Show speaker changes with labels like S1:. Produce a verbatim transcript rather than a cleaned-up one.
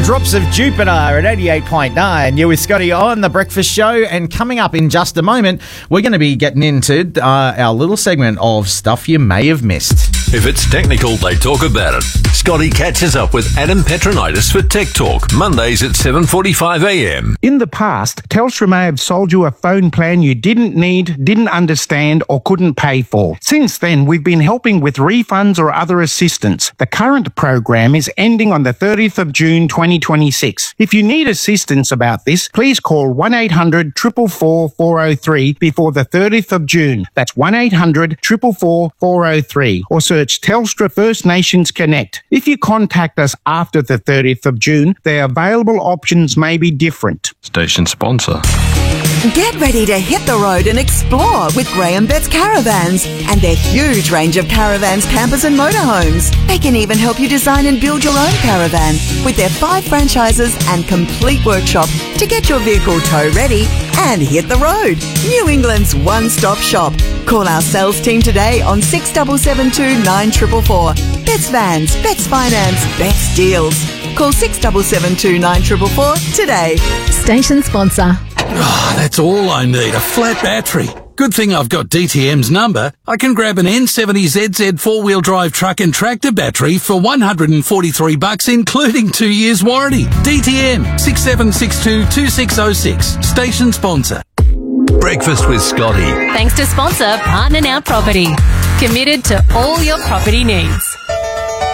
S1: Drops of Jupiter at eighty-eight point nine. You're with Scotty on The Breakfast Show, and coming up in just a moment, we're going to be getting into uh, our little segment of stuff you may have missed.
S2: If it's technical, they talk about it. Scotty catches up with Adam Petronitis for Tech Talk, Mondays at seven forty-five a m.
S3: In the past, Telstra may have sold you a phone plan you didn't need, didn't understand, or couldn't pay for. Since then, we've been helping with refunds or other assistance. The current program is ending on the thirtieth of June twenty twenty-six. If you need assistance about this, please call one eight hundred, four four four, four oh three before the thirtieth of June. That's one eight hundred, four four four, four oh three, or search Telstra First Nations Connect. If you contact us after the thirtieth of June, the available options may be different.
S2: Station sponsor.
S4: Get ready to hit the road and explore with Graham Betts Caravans and their huge range of caravans, campers and motorhomes. They can even help you design and build your own caravan with their five franchises and complete workshop to get your vehicle tow ready and hit the road. New England's one-stop shop. Call our sales team today on six seven seven two, nine four four four. Betts Vans, Betts Finance, Betts Deals. Call six seven seven two, nine four four four today.
S5: Station sponsor.
S6: Oh, that's all I need, a flat battery. Good thing I've got D T M's number. I can grab an N seventy Z Z four-wheel drive truck and tractor battery for one hundred forty-three bucks, including two years warranty. D T M, six seven six two, two six oh six. Station sponsor.
S2: Breakfast with Scotty.
S5: Thanks to sponsor Partner Now Property. Committed to all your property needs.